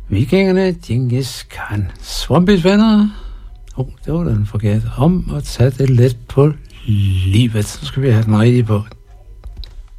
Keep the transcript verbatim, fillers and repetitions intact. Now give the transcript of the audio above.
Vikingerne, Djengis Khan, Swampis venner. Åh, oh, det var den forkert. Om at tage det let på livet. Så skal vi have den rigtige på.